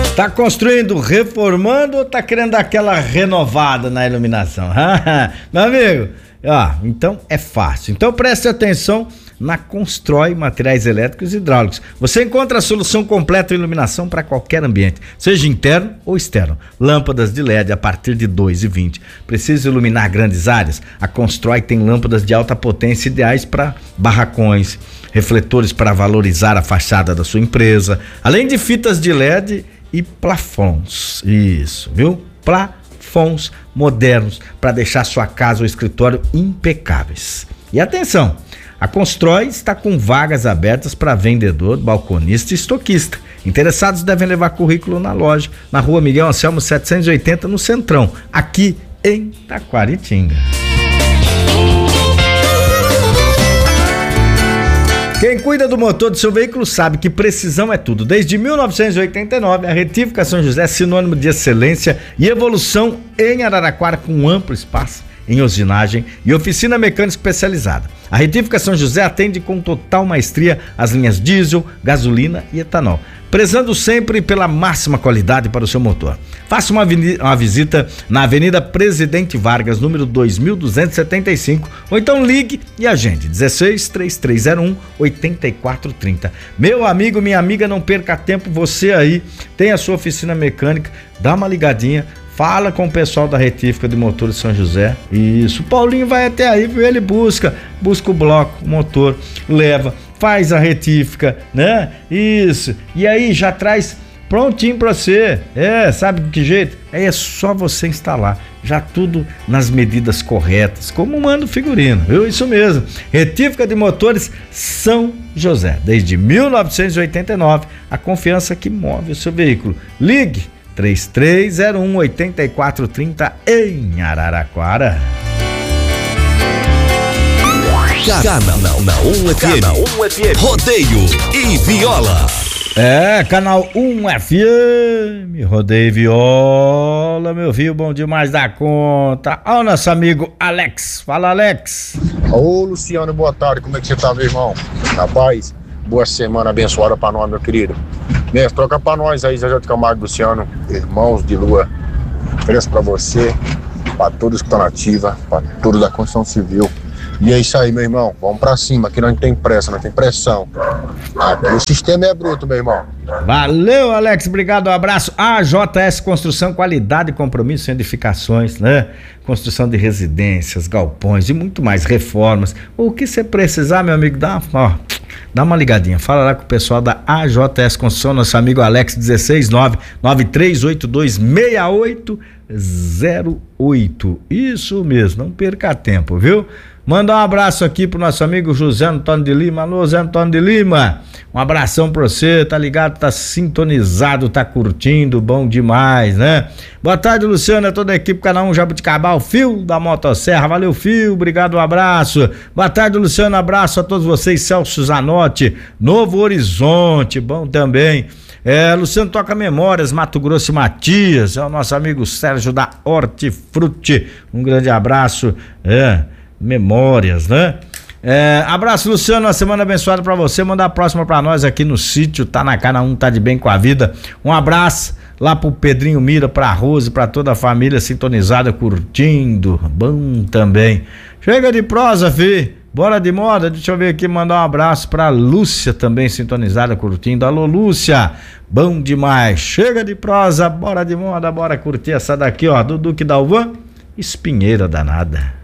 Tá construindo, reformando ou tá querendo dar aquela renovada na iluminação? Meu amigo, ó, então é fácil. Então preste atenção na Constrói Materiais Elétricos e Hidráulicos. Você encontra a solução completa de iluminação para qualquer ambiente, seja interno ou externo. Lâmpadas de LED a partir de 2,20. Precisa iluminar grandes áreas? A Constrói tem lâmpadas de alta potência ideais para barracões, refletores para valorizar a fachada da sua empresa, além de fitas de LED e plafons. Isso, viu? Plafons modernos para deixar sua casa ou escritório impecáveis. E atenção, a Constrói está com vagas abertas para vendedor, balconista e estoquista. Interessados devem levar currículo na loja, na Rua Miguel Anselmo 780, no Centrão, aqui em Taquaritinga. Quem cuida do motor do seu veículo sabe que precisão é tudo. Desde 1989, a Retífica São José é sinônimo de excelência e evolução em Araraquara, com amplo espaço em usinagem e oficina mecânica especializada. A Retífica São José atende com total maestria as linhas diesel, gasolina e etanol, prezando sempre pela máxima qualidade para o seu motor. Faça uma visita na Avenida Presidente Vargas, número 2275, ou então ligue e agende 16-3301-8430. Meu amigo, minha amiga, não perca tempo, você aí tem a sua oficina mecânica, dá uma ligadinha, fala com o pessoal da Retífica de Motores São José. Isso, o Paulinho vai até aí, viu? Ele busca o bloco, o motor, leva, faz a retífica, né? Isso, e aí já traz prontinho pra você. Sabe de que jeito? Aí é só você instalar, já tudo nas medidas corretas, como manda o figurino, viu? Isso mesmo, Retífica de Motores São José, desde 1989, a confiança que move o seu veículo. Ligue 3301-8430 em Araraquara. Canal 1 FM, Rodeio e Viola. Canal 1 FM, Rodeio e Viola, meu filho, bom demais da conta. Ó, o nosso amigo Alex. Fala, Alex. Ô, Luciano, boa tarde, como é que você tá, meu irmão? Rapaz, boa semana abençoada pra nós, meu querido. Mestre, troca pra nós aí, Zé de Camargo, Luciano, irmãos de lua. Ofereço pra você, pra todos que estão na ativa, pra todos da construção civil. E é isso aí, meu irmão, vamos pra cima, aqui não tem pressa, não tem pressão. Aqui o sistema é bruto, meu irmão. Valeu, Alex, obrigado, um abraço. AJS Construção, qualidade e compromisso em edificações, né? Construção de residências, galpões e muito mais, reformas. O que você precisar, meu amigo, dá uma ligadinha, fala lá com o pessoal da AJS Construção, nosso amigo Alex, 16993826808. Isso mesmo, não perca tempo, viu? Manda um abraço aqui pro nosso amigo José Antônio de Lima. Alô, José Antônio de Lima, um abração pra você, tá ligado, tá sintonizado, tá curtindo, bom demais, né? Boa tarde, Luciano, é toda a equipe Canal 1 Jabuticabal, Fio da Motosserra, valeu, Fio, obrigado, um abraço. Boa tarde, Luciano, abraço a todos vocês, Celso Zanotti, Novo Horizonte, bom também. Luciano toca Memórias, Mato Grosso e Matias, é o nosso amigo Sérgio da Hortifruti, um grande abraço, Memórias, né? Abraço, Luciano, uma semana abençoada pra você. Manda a próxima pra nós aqui no sítio, tá na Cana 1, tá de bem com a vida. Um abraço lá pro Pedrinho Mira, pra Rose, pra toda a família sintonizada, curtindo, bom também. Chega de prosa, fi, bora de moda. Deixa eu ver aqui, mandar um abraço pra Lúcia, também sintonizada, curtindo. Alô, Lúcia, bom demais. Chega de prosa, bora de moda, bora curtir essa daqui, ó, do Duque Dalvan, Espinheira Danada.